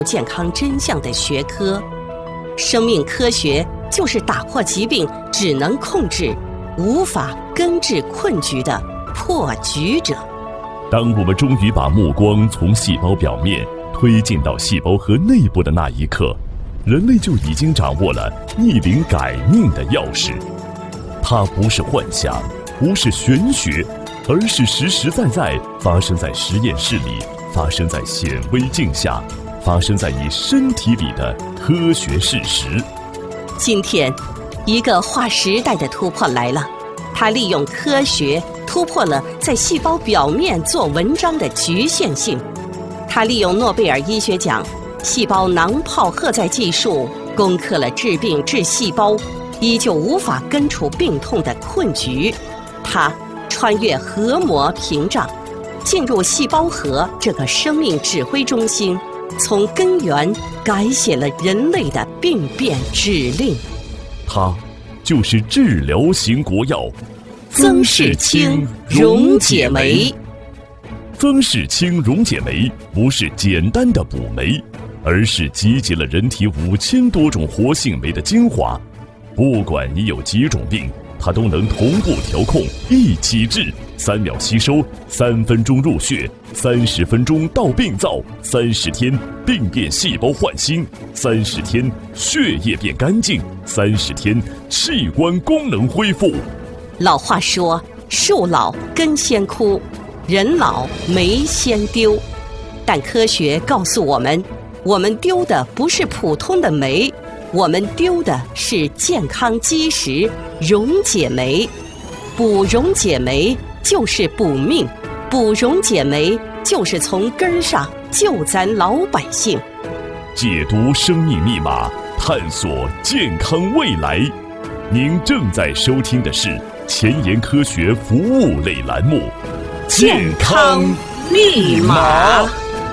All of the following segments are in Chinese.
健康真相的学科。生命科学就是打破疾病只能控制，无法根治困局的破局者。 当我们终于把目光从细胞表面推进到细胞核内部的那一刻，人类就已经掌握了逆龄改命的钥匙。它不是幻想，不是玄学，而是实实在在发生在实验室里，发生在显微镜下，发生在你身体里的科学事实。 今天，一个划时代的突破来了，它利用科学突破了在细胞表面做文章的局限性。它利用诺贝尔医学奖细胞囊泡荷载技术，攻克了治病治细胞依旧无法根除病痛的困局。它穿越核膜屏障，进入细胞核这个生命指挥中心，从根源改写了人类的病变指令。 它就是治疗型国药曾氏清溶解酶。 曾氏清溶解酶不是简单的补酶，而是集结了人体5000多种活性酶的精华。不管你有几种病，它都能同步调控，一起治，3秒吸收，3分钟入血，30分钟到病灶，30天病变细胞换新，30天血液变干净，30天器官功能恢复。 老话说，树老根先枯，人老酶先丢。但科学告诉我们，我们丢的不是普通的酶，我们丢的是健康基石溶解酶。补溶解酶就是补命，补溶解酶就是从根上救咱老百姓。 解读生命密码，探索健康未来。您正在收听的是前沿科学服务类栏目《健康密码》。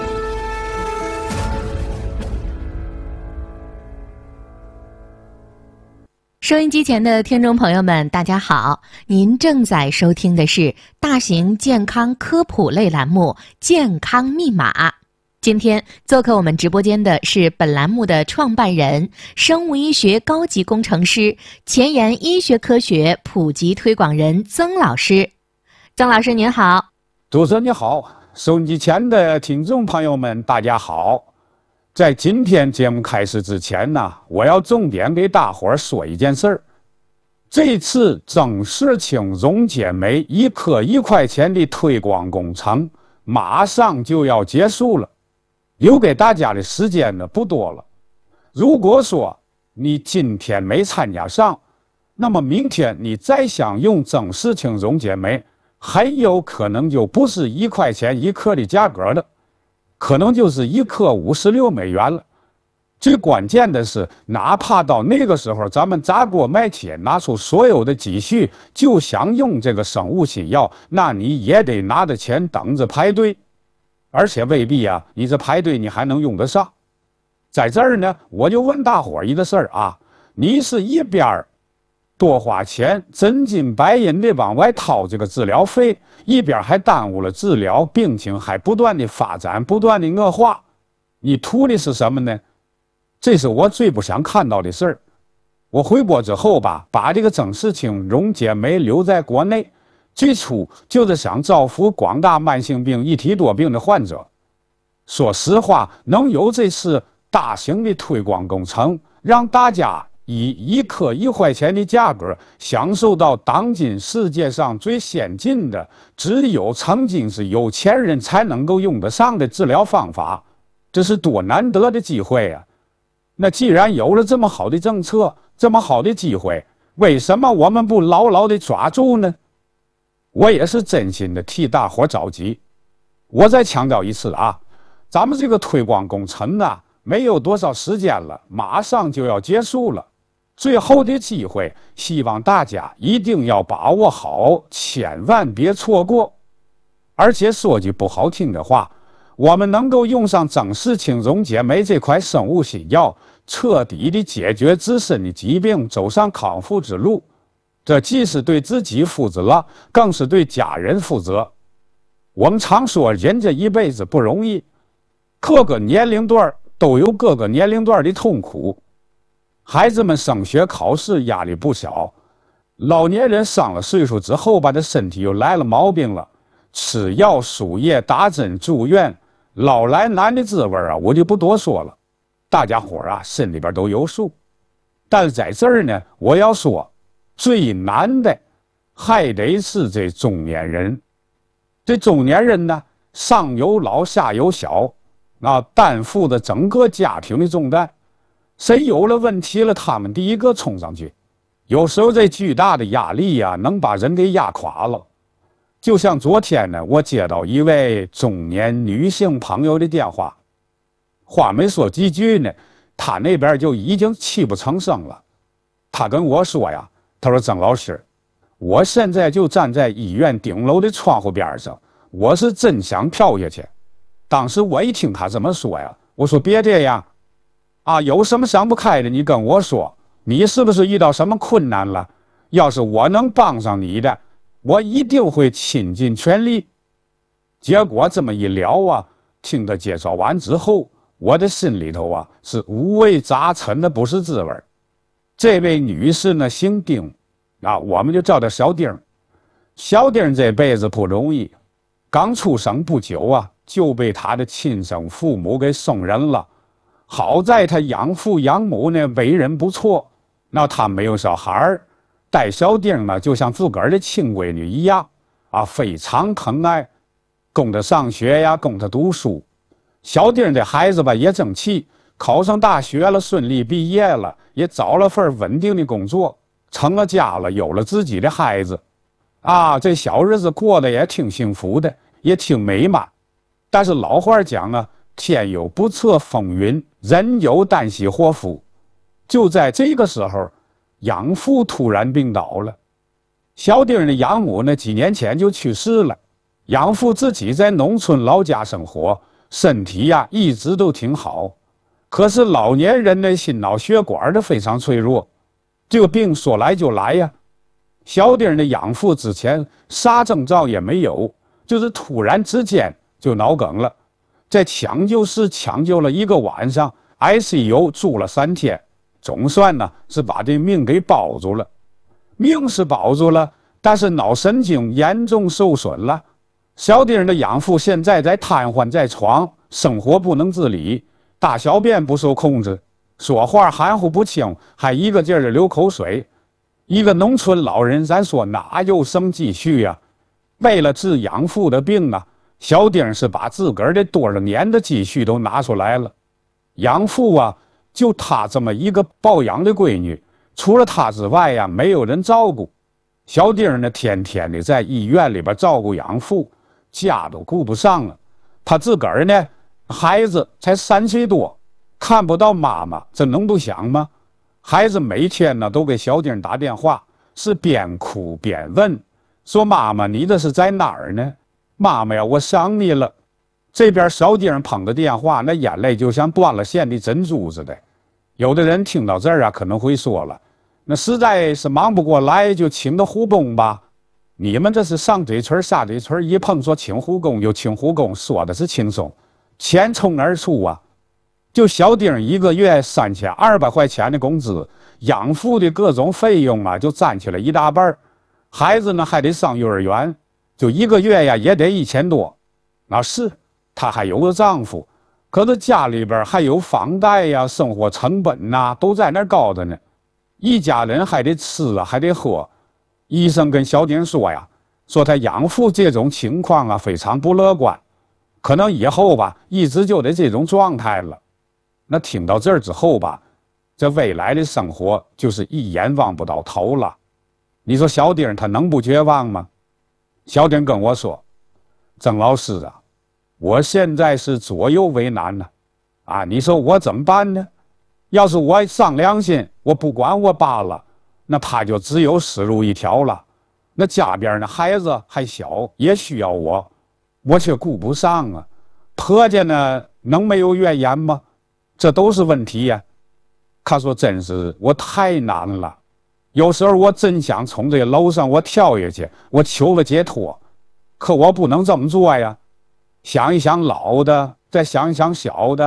收音机前的听众朋友们，大家好，您正在收听的是大型健康科普类栏目《健康密码》。今天做客我们直播间的是本栏目的创办人、生物医学高级工程师、前沿医学科学普及推广人曾老师。曾老师您好。 主持人你好，收音机前的听众朋友们大家好。在今天节目开始之前呢，我要重点给大伙儿说一件事儿。这次曾氏清溶解酶1颗1块钱的推广工程马上就要结束了，留给大家的时间呢不多了。如果说你今天没参加上，那么明天你再想用曾氏清溶解酶，很有可能就不是1块钱1颗的价格了，可能就是1颗56美元了。最关键的是，哪怕到那个时候咱们砸锅卖铁拿出所有的积蓄就想用这个生物新药，那你也得拿着钱等着排队，而且未必啊，你这排队你还能用得上。在这儿呢，我就问大伙儿一个事儿啊，你是一边多花钱真金白银的往外掏这个治疗费，一边还耽误了治疗，病情还不断的发展，不断的恶化，你图的是什么呢？这是我最不想看到的事儿。我回国之后吧，把这个曾氏清溶解酶留在国内，最初就是想造福广大慢性病、一体多病的患者。说实话，能有这次大型的推广工程，让大家以1颗1块钱的价格享受到当今世界上最先进的，只有曾经是有钱人才能够用得上的治疗方法，这是多难得的机会啊！那既然有了这么好的政策，这么好的机会，为什么我们不牢牢的抓住呢？我也是真心的替大伙着急。我再强调一次啊，咱们这个推广工程呢，没有多少时间了，马上就要结束了。最后的机会，希望大家一定要把握好，千万别错过。而且说句不好听的话，我们能够用上曾氏清溶解酶这块生物新药，彻底的解决自身的疾病，走上康复之路，这既是对自己负责，更是对家人负责。我们常说人这一辈子不容易，各个年龄段都有各个年龄段的痛苦。孩子们升学考试压力不小，老年人上了岁数之后吧，这身体又来了毛病了，吃药输液打针住院，老来难的滋味啊，我就不多说了，大家伙啊心里边都有数。但是在这儿呢，我要说最难的还得是这中年人。这中年人呢，上有老下有小，担负着整个家庭的重担，谁有了问题了，他们第一个冲上去。有时候这巨大的压力呀，能把人给压垮了。就像昨天呢，我接到一位中年女性朋友的电话，话没说几句呢，她那边就已经泣不成声了。她跟我说呀，她说曾老师，我现在就站在医院顶楼的窗户边上，我是真想跳下去。当时我一听她这么说呀，我说别这样啊，有什么想不开的你跟我说，你是不是遇到什么困难了？要是我能帮上你的，我一定会倾尽全力。结果这么一聊啊，听他介绍完之后，我的心里头啊是五味杂陈的，不是滋味。这位女士呢姓丁我们就叫她小丁。小丁这辈子不容易，刚出生不久啊就被她的亲生父母给送人了。好在她养父养母呢为人不错，她没有小孩，带小丁呢就像自个儿的亲闺女一样非常疼爱，供她上学呀，供她读书。小丁这孩子吧也争气，考上大学了，顺利毕业了，也找了份稳定的工作，成了家了，有了自己的孩子这小日子过得也挺幸福的，也挺美满。但是老话讲啊，天有不测风云，人有旦夕祸福。就在这个时候，养父突然病倒了。小丁的养母呢几年前就去世了，养父自己在农村老家生活，身体一直都挺好。可是老年人的心脑血管的非常脆弱，这个病说来就来呀。小丁的养父之前啥征兆也没有，就是突然之间就脑梗了，在抢救室抢救了1个晚上， ICU 住了3天，总算呢是把这命给保住了。命是保住了，但是脑神经严重受损了。小丁的养父现在在瘫痪在床，生活不能自理，大小便不受控制，说话含糊不清，还一个劲儿的流口水。一个农村老人，咱说哪有什么积蓄呀？为了治养父的病小丁是把自个儿的多少年的积蓄都拿出来了。养父就他这么一个抱养的闺女，除了他之外没有人照顾。小丁呢天天的在医院里边照顾养父，家都顾不上了。他自个儿呢孩子才3岁多，看不到妈妈，这能不想吗？孩子每天呢都给小丁打电话，是边哭边问，说妈妈你这是在哪儿呢？妈妈呀，我想你了。这边小丁捧着电话，那眼泪就像断了线的珍珠似的。有的人听到这儿可能会说了，那实在是忙不过来，就请个护工吧。你们这是上嘴唇下嘴唇，一碰说请护工就请护工，说的是轻松，钱从哪儿出就小丁1个月3200块钱的工资，养父的各种费用就占去了一大半。孩子呢还得上幼儿园，就1个月也得1000多。是她还有个丈夫，可是家里边还有房贷生活成本都在那儿高着呢。一家人还得吃还得喝。医生跟小丁说说他养父这种情况非常不乐观，可能以后一直就得这种状态了。那听到这儿之后这未来的生活就是一眼望不到头了。你说小丁他能不绝望吗？小丁跟我说，曾老师我现在是左右为难你说我怎么办呢？要是我上良心，我不管我爸了，那怕就只有死路一条了。那家边的孩子还小，也需要我却顾不上婆家呢能没有怨言吗？这都是问题他说真是我太难了，有时候我真想从这个楼上我跳下去，我求个解脱，可我不能这么做想一想老的，再想一想小的，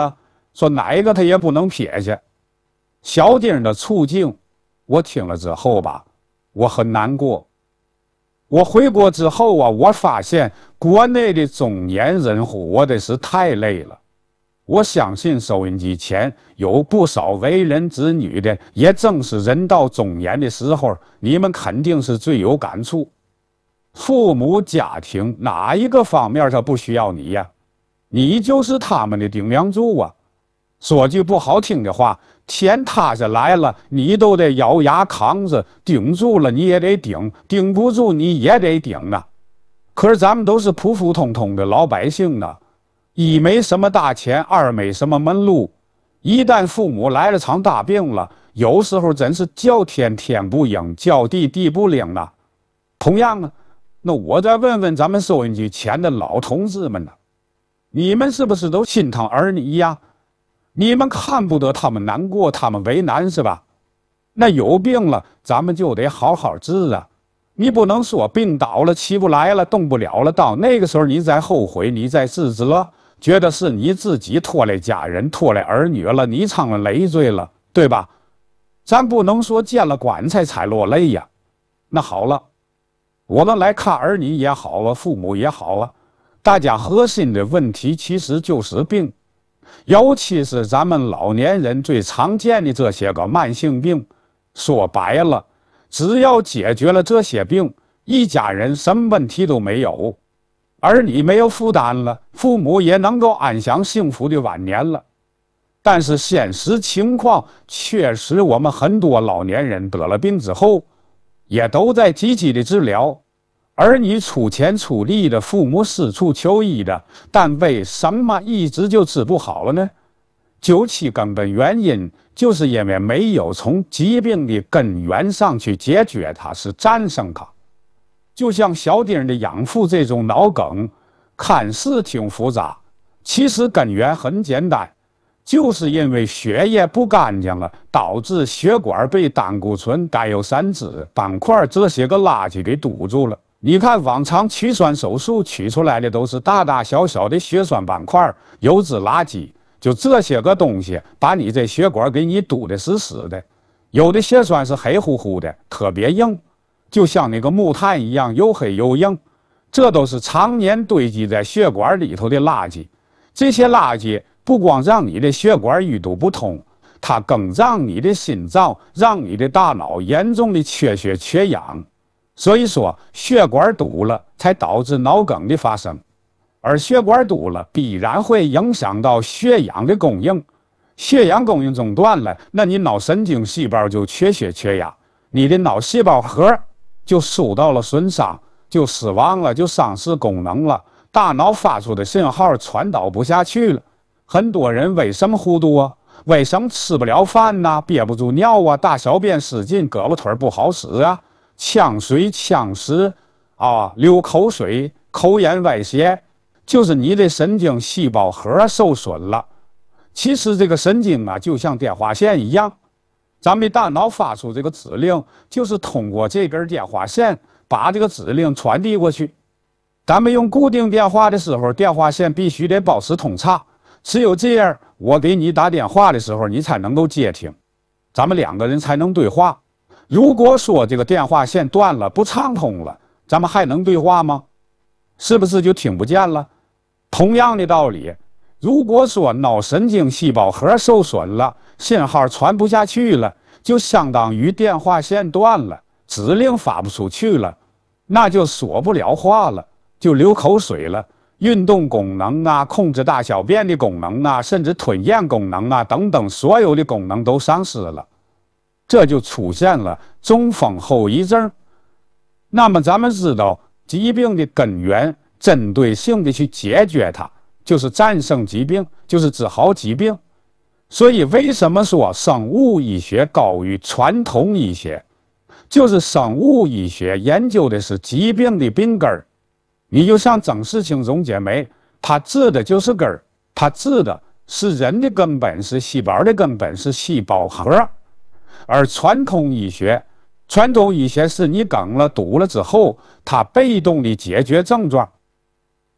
说哪一个他也不能撇下。小丁的处境，我听了之后吧，我很难过。我回国之后啊，我发现国内的中年人活的是太累了。我相信收音机前有不少为人子女的，也正是人到中年的时候，你们肯定是最有感触。父母家庭哪一个方面他不需要你呀？你就是他们的顶梁柱啊。说句不好听的话，天塌下来了，你都得咬牙扛着，顶住了你也得顶，顶不住你也得顶啊。可是咱们都是普普通通的老百姓呢，一没什么大钱，二没什么门路，一旦父母来了场大病了，有时候真是叫天天不应，叫地地不灵啊。同样呢，那我再问问咱们收音机前的老同志们呢，你们是不是都心疼儿女呀？你们看不得他们难过，他们为难是吧？那有病了，咱们就得好好治啊。你不能说病倒了，起不来了，动不了了，到那个时候你再后悔，你再自责，觉得是你自己拖累家人，拖累儿女了，你偿了累赘了，对吧？咱不能说见了棺材才落泪呀。那好了，我们来看儿女也好啊，父母也好啊，大家核心的问题其实就是病。尤其是咱们老年人最常见的这些个慢性病，说白了，只要解决了这些病，一家人什么问题都没有，儿女没有负担了，父母也能够安享幸福的晚年了。但是现实情况确实，我们很多老年人得了病之后，也都在积极的治疗。儿女出钱出力的，父母四处求医的，但为什么一直就治不好了呢？究其根本原因，就是因为没有从疾病的根源上去解决它，是战胜它。就像小丁的养父这种脑梗，看似挺复杂，其实根源很简单，就是因为血液不干净了，导致血管被胆固醇、甘油三酯、斑块这些个垃圾给堵住了。你看往常取栓手术取出来的都是大大小小的血栓斑块、油脂垃圾，就这些个东西把你这血管给你堵得死死的。有的血栓是黑乎乎的，特别硬，就像那个木炭一样，又黑又硬。这都是常年堆积在血管里头的垃圾。这些垃圾不光让你的血管淤堵不通，它更让你的心脏、让你的大脑严重的缺血缺氧。所以说血管堵了才导致脑梗的发生，而血管堵了必然会影响到血氧的供应，血氧供应中断了，那你脑神经细胞就缺血缺氧，你的脑细胞核就受到了损伤，就死亡了，就丧失功能了，大脑发出的信号传导不下去了。很多人为什么糊涂啊？为什么吃不了饭呢？憋不住尿啊，大小便失禁，胳膊腿不好使啊，呛水呛食啊，流口水，口眼歪斜，就是你的神经细胞核受损了。其实这个神经啊，就像电话线一样，咱们的大脑发出这个指令，就是通过这根电话线把这个指令传递过去。咱们用固定电话的时候，电话线必须得保持通畅，只有这样，我给你打电话的时候，你才能够接听，咱们两个人才能对话。如果说这个电话线断了，不畅通了，咱们还能对话吗？是不是就听不见了？同样的道理，如果说脑神经细胞核受损了，信号传不下去了，就相当于电话线断了，指令发不出去了，那就说不了话了，就流口水了，运动功能啊，控制大小便的功能啊，甚至吞咽功能啊等等，所有的功能都丧失了，这就出现了中风后遗症。那么咱们知道疾病的根源，针对性的去解决它，就是战胜疾病，就是治好疾病。所以为什么说生物医学高于传统医学？就是生物医学研究的是疾病的病根儿。你就像曾氏青总结酶，它治的就是根儿，它治的是人的根本，是细胞的根本，是细胞核。而传统医学是你梗了堵了之后，它被动的解决症状。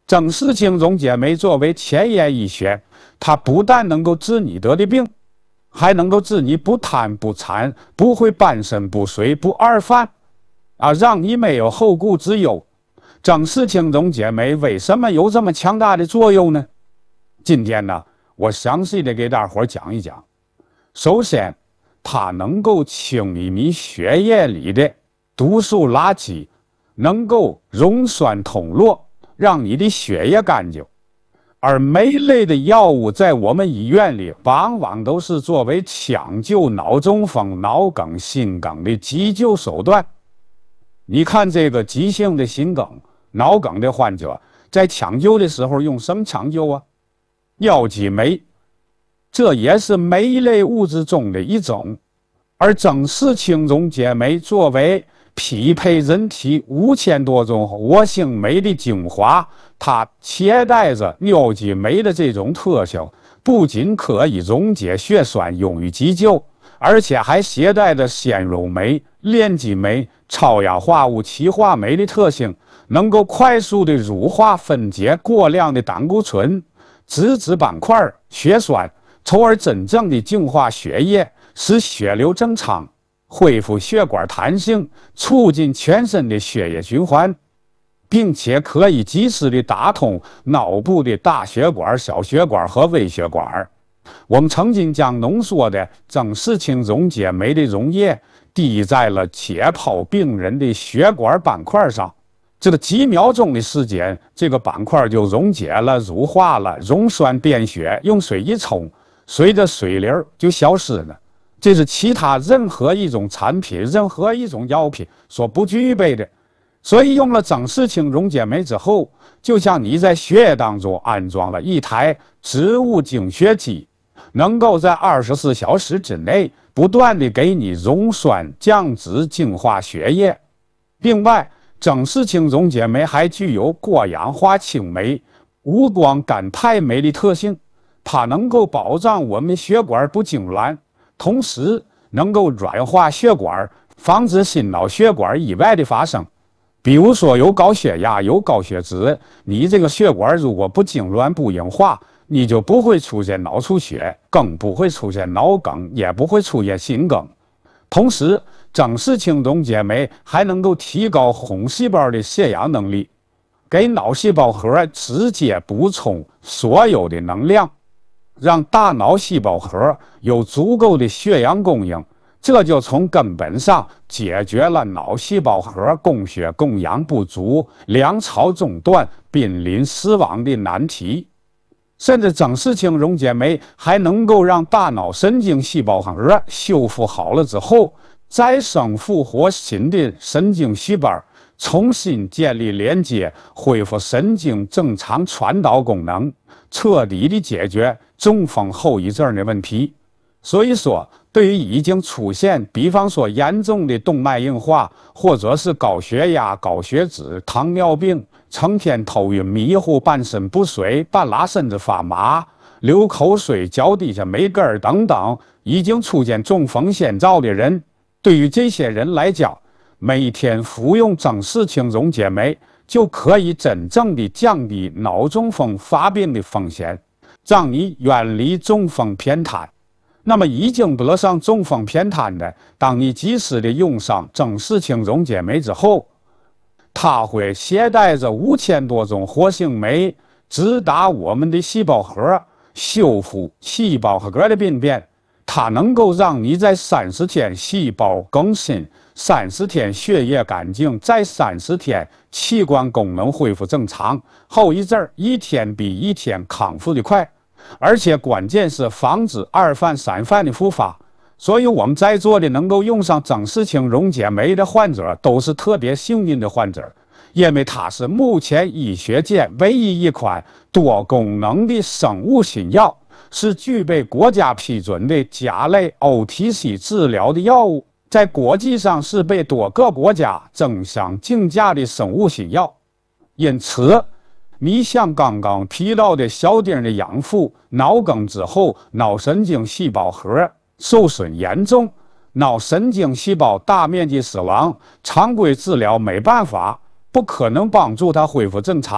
正式青种解酶作为前沿医学，它不但能够治你得的病，还能够治你不贪不馋，不会半身不遂，不二饭，让你没有后顾之忧。正式青种解酶为什么有这么强大的作用呢？今天呢，我详细的给大伙讲一讲。首先，它能够清理你血液里的毒素垃圾，能够溶栓通络，让你的血液干净。而酶类的药物在我们医院里往往都是作为抢救脑中风、脑梗、心梗的急救手段。你看这个急性的心梗、脑梗的患者，在抢救的时候用什么抢救啊？药激酶，这也是酶类物质中的一种。而正式青种解酶作为匹配人体5000多种活性酶的精华，它携带着药激酶的这种特性，不仅可以溶解血栓用于急救，而且还携带着纤溶酶、链基酶、超氧化物歧化酶的特性，能够快速的乳化分解过量的胆固醇、脂板块、血栓，从而真正的净化血液，使血流正常，恢复血管弹性，促进全身的血液循环，并且可以及时的打通脑部的大血管、小血管和微血管。我们曾经将浓缩的正式青种解酶的溶液滴在了解剖病人的血管板块上，这个几秒钟的时间，这个板块就溶解了、乳化了、溶栓变血，用水一冲，随着水流就消失了。这是其他任何一种产品、任何一种药品所不具备的。所以用了正式青种解酶之后，就像你在血液当中安装了一台植物精血机，能够在24小时之内不断的给你溶栓、降脂、净化血液。另外，正式青种解酶还具有过氧化氢酶、无光甘肽酶的特性，它能够保障我们血管不痉挛，同时能够软化血管，防止心脑血管意外的发生。比如说有高血压、有高血脂，你这个血管如果不痉挛、不硬化，你就不会出现脑出血，更不会出现脑梗，也不会出现心梗。同时，正式青种解酶还能够提高红细胞的摄氧能力，给脑细胞核直接补充所有的能量，让大脑细胞核有足够的血氧供应，这就从根本上解决了脑细胞核供血供氧不足、粮草中断、濒临死亡的难题。甚至正式青种解酶还能够让大脑神经细胞核修复好了之后，再生复活新的神经细胞，重新建立连接，恢复神经正常传导功能，彻底的解决中风后遗症的问题。所以说，对于已经出现比方说严重的动脉硬化，或者是高血压、高血脂、糖尿病，成天头晕迷糊、半身不遂、半拉身子发麻、流口水、脚底下没根儿等等，已经出现中风先兆的人，对于这些人来讲，每天服用正式青种解酶就可以真正的降低脑中风发病的风险，让你远离中风偏瘫。那么已经得上中风偏瘫的，当你及时的用上正式青种解酶之后，它会携带着5000多种活性酶，直达我们的细胞核，修复细胞核的病变。它能够让你在30天细胞更新，30天血液干净，再30天器官功能恢复正常，后一阵一天比一天康复的快。而且关键是防止二犯三犯的复发，所以我们在座的能够用上正式青种解酶的患者都是特别幸运的患者，因为它是目前医学界唯一一款多功能的生物新药，是具备国家批准的甲类 OTC 治疗的药物，在国际上是被多个国家争相竞价的生物新药。因此你像刚刚提到的小丁的养父，脑梗之后脑神经细胞核受损严重，脑神经细胞大面积死亡，常规治疗没办法，不可能帮助他恢复正常，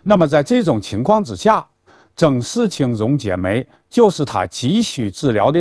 那么在这种情况之下，正视青溶解酶就是他急需治疗的